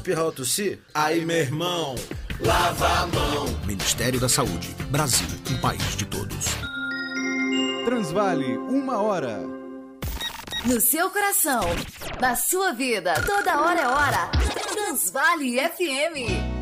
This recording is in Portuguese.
espirrar ou tossir? Aí, meu irmão, lava a mão. Ministério da Saúde. Brasil, um país de todos. Transvale, 1 hora. No seu coração, na sua vida, toda hora é hora. Transvale FM.